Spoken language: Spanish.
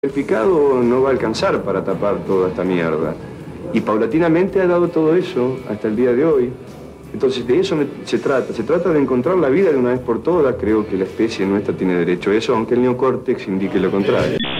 El picado no va a alcanzar para tapar toda esta mierda. Y paulatinamente ha dado todo eso hasta el día de hoy. Entonces de eso se trata de encontrar la vida de una vez por todas. Creo que la especie nuestra tiene derecho a eso, aunque el neocórtex indique lo contrario.